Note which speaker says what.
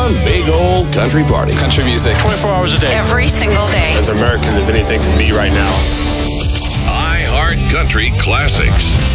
Speaker 1: one big old country party.
Speaker 2: Country music.
Speaker 3: 24 hours a day.
Speaker 4: Every single day.
Speaker 5: As American as anything to me right now.
Speaker 1: iHeart Country Classics.